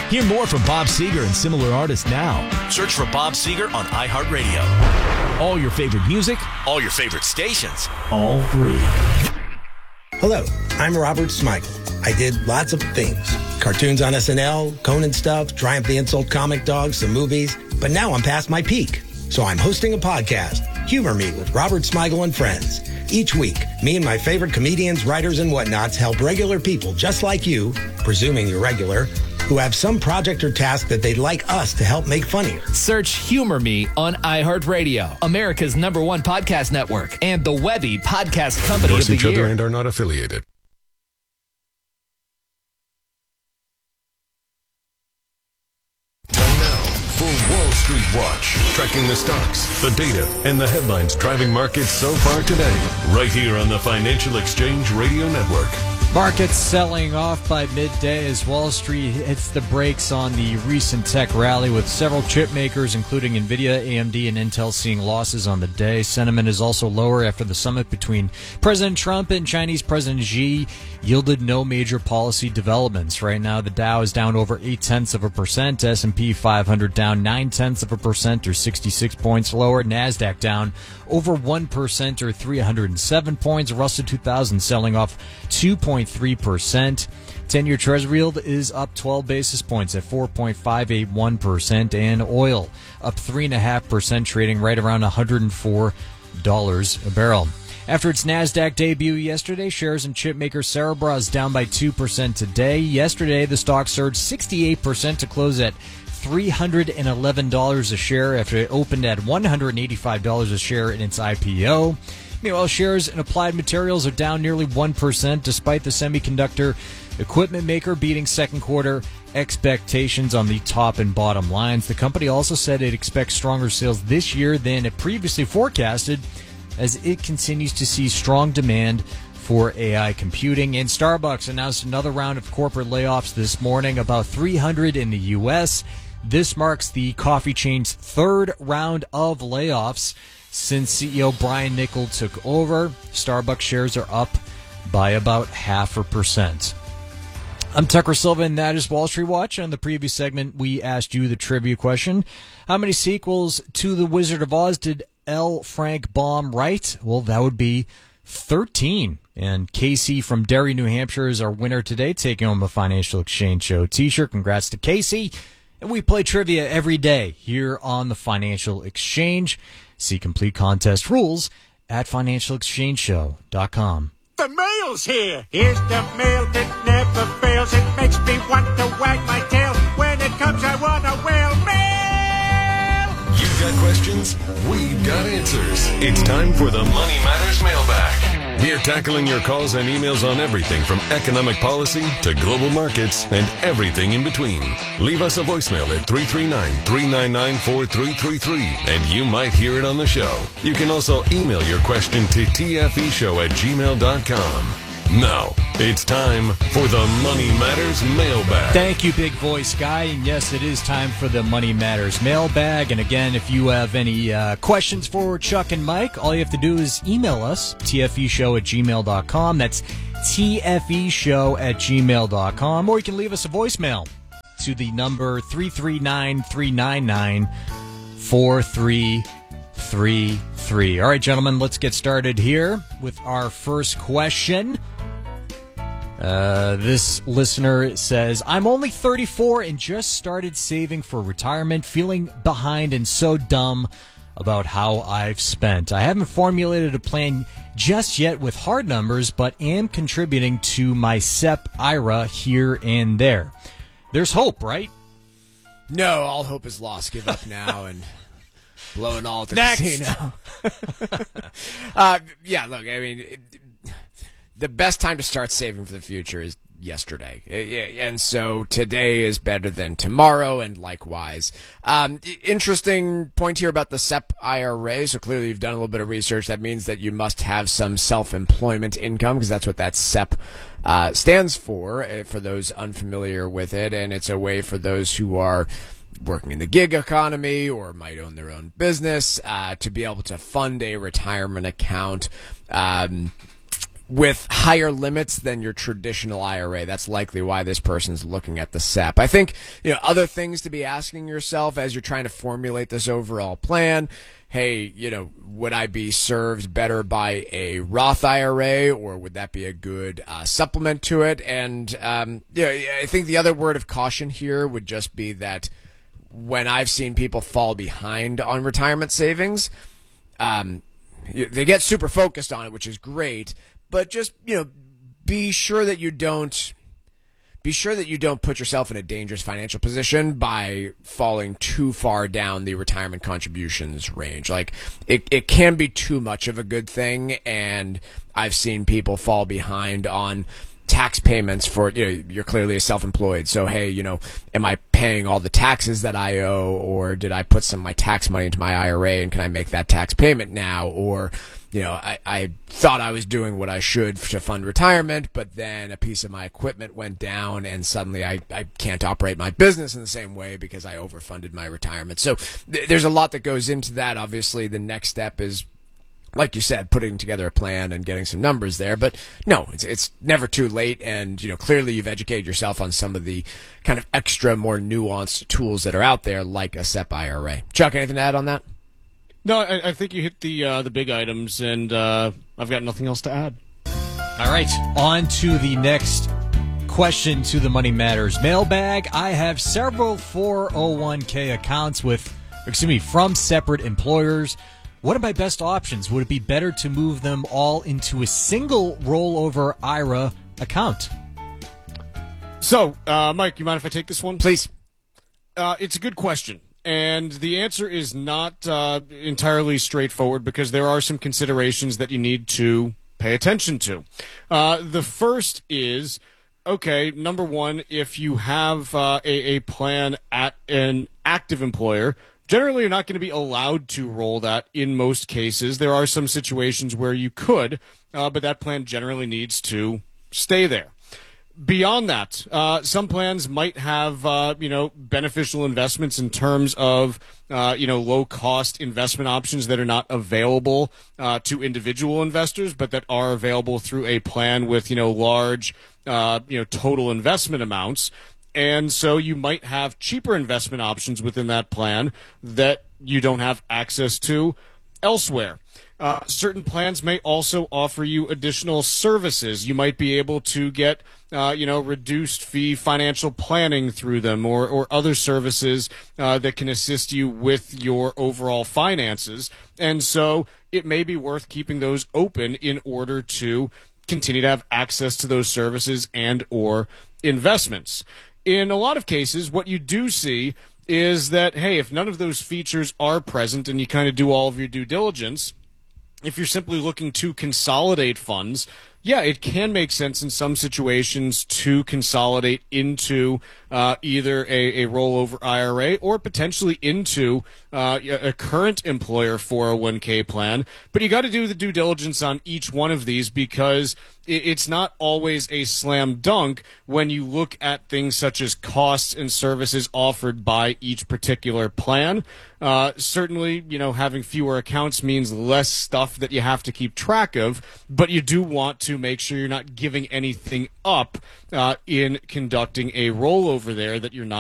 Hear more from Bob Seger and similar artists now. Search for Bob Seger on iHeartRadio. All your favorite music, all your favorite stations, all free. Hello, I'm Robert Smigel. I did lots of things. Cartoons on SNL, Conan stuff, Triumph the Insult comic dogs, some movies. But now I'm past my peak. So I'm hosting a podcast, Humor Me with Robert Smigel and Friends. Each week, me and my favorite comedians, writers, and whatnots help regular people just like you, presuming you're regular, who have some project or task that they'd like us to help make funnier. Search Humor Me on iHeartRadio, America's #1 podcast network, and the Webby Podcast Company of the each other Year. and are not affiliated. Time now for Wall Street Watch, tracking the stocks, the data, and the headlines driving markets so far today, right here on the Financial Exchange Radio Network. Markets selling off by midday as Wall Street hits the brakes on the recent tech rally, with several chip makers, including NVIDIA, AMD, and Intel, seeing losses on the day. Sentiment is also lower after the summit between President Trump and Chinese President Xi yielded no major policy developments. Right now, the Dow is down over 0.8%, S&P 500 down 0.9%, or 66 points lower, NASDAQ down over 1%, or 307 points, Russell 2000 selling off 2.3%. 10-year Treasury yield is up 12 basis points at 4.581%, and oil up 3.5%, trading right around $104 a barrel. After its NASDAQ debut yesterday, shares in chipmaker Cerebras down by 2% today. Yesterday, the stock surged 68% to close at $311 a share after it opened at $185 a share in its IPO. Meanwhile, shares in Applied Materials are down nearly 1%, despite the semiconductor equipment maker beating second quarter expectations on the top and bottom lines. The company also said it expects stronger sales this year than it previously forecasted, as it continues to see strong demand for AI computing. And Starbucks announced another round of corporate layoffs this morning, about 300 in the U.S. This marks the coffee chain's third round of layoffs since CEO Brian Niccol took over. Starbucks shares are up by about 0.5%. I'm Tucker Silva, and that is Wall Street Watch. On the previous segment, we asked you the trivia question: how many sequels to The Wizard of Oz did L. Frank Baum write? Well, that would be 13. And Casey from Derry, New Hampshire is our winner today, taking home a Financial Exchange Show t-shirt. Congrats to Casey. And we play trivia every day here on the Financial Exchange. See complete contest rules at financialexchangeshow.com. The mail's here. Here's the mail that never fails. It makes me want to wag my tail. When it comes, I want a whale. Mail! You got questions? We got answers. It's time for the Money Matters Mailbag. We're tackling your calls and emails on everything from economic policy to global markets and everything in between. Leave us a voicemail at 339-399-4333 and you might hear it on the show. You can also email your question to tfeshow@gmail.com. Now, it's time for the Money Matters Mailbag. Thank you, Big Voice Guy. And yes, it is time for the Money Matters Mailbag. And again, if you have any questions for Chuck and Mike, all you have to do is email us, tfeshow@gmail.com. That's tfeshow@gmail.com. Or you can leave us a voicemail to the number 339-399-4333. All right, gentlemen, let's get started here with our first question. This listener says, I'm only 34 and just started saving for retirement, feeling behind and so dumb about how I've spent. I haven't formulated a plan just yet with hard numbers, but am contributing to my SEP IRA here and there. There's hope, right? No, all hope is lost. Give up now and blow it all at the Next. casino. Yeah, look, I mean, the best time to start saving for the future is yesterday. And so today is better than tomorrow, and likewise. Interesting point here about the SEP IRA. So clearly you've done a little bit of research. That means that you must have some self-employment income, because that's what that SEP stands for those unfamiliar with it. And it's a way for those who are working in the gig economy or might own their own business to be able to fund a retirement account with higher limits than your traditional IRA. That's likely why this person's looking at the SEP. I think, other things to be asking yourself as you're trying to formulate this overall plan. Hey, would I be served better by a Roth IRA, or would that be a good supplement to it? And, I think the other word of caution here would just be that when I've seen people fall behind on retirement savings, they get super focused on it, which is great, but just, be sure that you don't put yourself in a dangerous financial position by falling too far down the retirement contributions range. Like, it can be too much of a good thing, and I've seen people fall behind on tax payments for, you're clearly a self-employed. So, hey, am I paying all the taxes that I owe, or did I put some of my tax money into my IRA and can I make that tax payment now? Or, I thought I was doing what I should to fund retirement, but then a piece of my equipment went down and suddenly I can't operate my business in the same way because I overfunded my retirement. So there's a lot that goes into that. Obviously, the next step is, like you said, putting together a plan and getting some numbers there. But no, it's never too late. And, clearly you've educated yourself on some of the kind of extra, more nuanced tools that are out there, like a SEP IRA. Chuck, anything to add on that? No, I think you hit the big items, and I've got nothing else to add. All right, on to the next question to the Money Matters mailbag. I have several 401k accounts from separate employers. What are my best options? Would it be better to move them all into a single rollover IRA account? So, Mike, you mind if I take this one? Please. It's a good question. And the answer is not entirely straightforward, because there are some considerations that you need to pay attention to. The first is, okay, number one, if you have a plan at an active employer, generally you're not going to be allowed to roll that in most cases. There are some situations where you could, but that plan generally needs to stay there. Beyond that, some plans might have, beneficial investments in terms of, low-cost investment options that are not available to individual investors, but that are available through a plan with, large, total investment amounts. And so you might have cheaper investment options within that plan that you don't have access to elsewhere. Certain plans may also offer you additional services. You might be able to get, reduced fee financial planning through them, or other services that can assist you with your overall finances. And so it may be worth keeping those open in order to continue to have access to those services and or investments. In a lot of cases, what you do see is that, hey, if none of those features are present and you kind of do all of your due diligence, if you're simply looking to consolidate funds, yeah, it can make sense in some situations to consolidate into either a rollover IRA or potentially into a current employer 401k plan. But you got to do the due diligence on each one of these, because it's not always a slam dunk when you look at things such as costs and services offered by each particular plan. Certainly, having fewer accounts means less stuff that you have to keep track of, but you do want to make sure you're not giving anything up in conducting a rollover there that you're not